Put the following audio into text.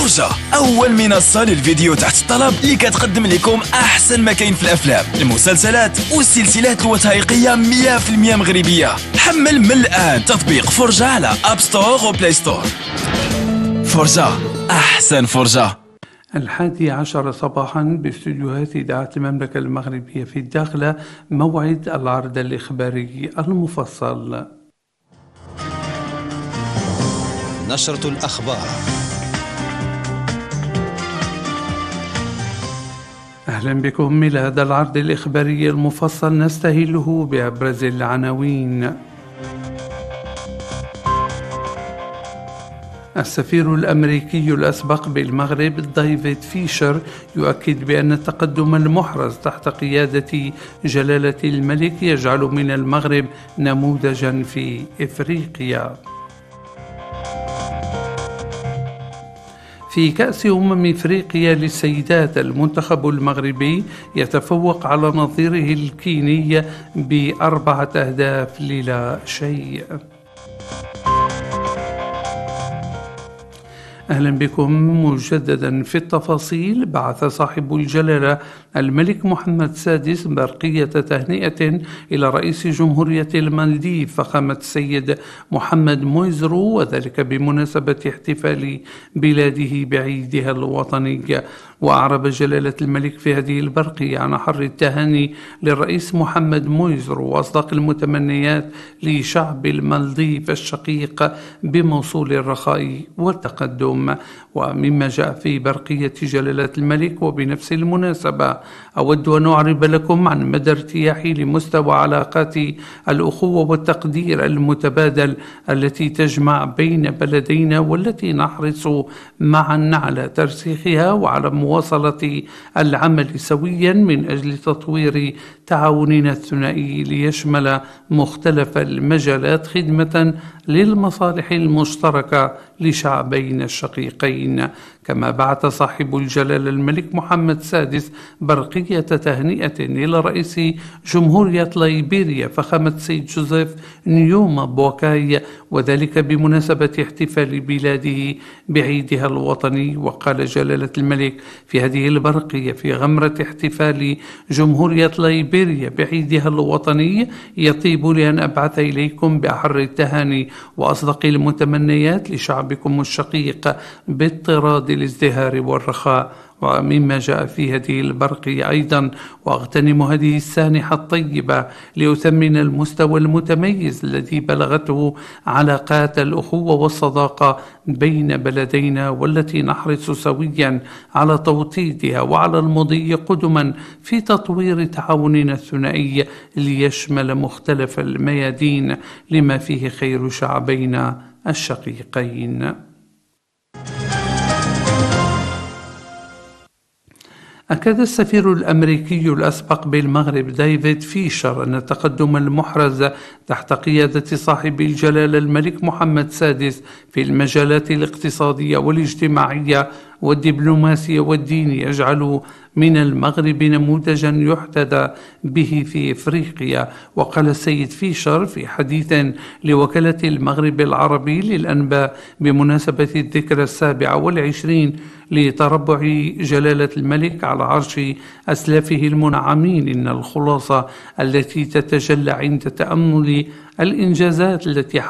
فرجة، أول منصة للفيديو تحت الطلب اللي كتقدم لكم أحسن ما كاين في الأفلام، المسلسلات والسلسلات الوثائقية 100% مغربية. حمل من الآن تطبيق فرجة على أب ستور وبلاي ستور. فرجة، أحسن فرجة. 11 صباحا باستديوهات إذاعة المملكة المغربية في الداخلة، موعد العرض الإخباري المفصل. نشرة الأخبار. أهلا بكم إلى هذا العرض الإخباري المفصل، نستهله بأبرز العناوين. السفير الأمريكي الأسبق بالمغرب ديفيد فيشر يؤكد بأن التقدم المحرز تحت قيادة جلالة الملك يجعل من المغرب نموذجا في إفريقيا. في كأس إفريقيا للسيدات، المنتخب المغربي يتفوق على نظيره الكيني ب4 أهداف للا شيء. أهلا بكم مجددا في التفاصيل. بعث صاحب الجلالة الملك محمد السادس برقية تهنئة إلى رئيس جمهورية المالديف فخامة السيد محمد مويزرو، وذلك بمناسبة احتفال بلاده بعيدها الوطني. وأعرب جلالة الملك في هذه البرقية عن أحر التهاني للرئيس محمد مويزرو وأصدق المتمنيات لشعب المالديف الشقيق بموصول الرخاء والتقدم. ومما جاء في برقية جلالة الملك، وبنفس المناسبة أود أن أعرب لكم عن مدى ارتياحي لمستوى علاقات الأخوة والتقدير المتبادل التي تجمع بين بلدينا، والتي نحرص معا على ترسيخها وعلى مواصلة العمل سويا من أجل تطوير تعاوننا الثنائي ليشمل مختلف المجالات خدمة للمصالح المشتركة لشعبين الشقيقين. كما بعث صاحب الجلالة الملك محمد السادس برقية تهنئة إلى رئيس جمهورية ليبيريا فخامة السيد جوزيف نيوما بوكاي، وذلك بمناسبة احتفال بلاده بعيدها الوطني. وقال جلالة الملك في هذه البرقية في غمرة احتفال جمهورية ليبيريا بعيدها الوطني: يطيب لي أن أبعث إليكم بأحر التهاني وأصدق المتمنيات لشعبكم الشقيق باضطراد الازدهار والرخاء. ومما جاء في هذه البرقية أيضا: وأغتنم هذه السانحة الطيبة لأثمن المستوى المتميز الذي بلغته علاقات الأخوة والصداقة بين بلدينا، والتي نحرص سويا على توطيدها وعلى المضي قدما في تطوير تعاوننا الثنائي ليشمل مختلف الميادين لما فيه خير شعبينا الشقيقين. أكد السفير الأمريكي الأسبق بالمغرب ديفيد فيشر أن التقدم المحرز تحت قيادة صاحب الجلالة الملك محمد السادس في المجالات الاقتصادية والاجتماعية والدبلوماسية والدين يجعل من المغرب نموذجا يحتذى به في إفريقيا. وقال السيد فيشر في حديث لوكالة المغرب العربي للأنباء بمناسبة الذكرى 27 لتربع جلالة الملك على عرش أسلافه المنعمين: إن الخلاصة التي تتجلى عند تأمل الإنجازات التي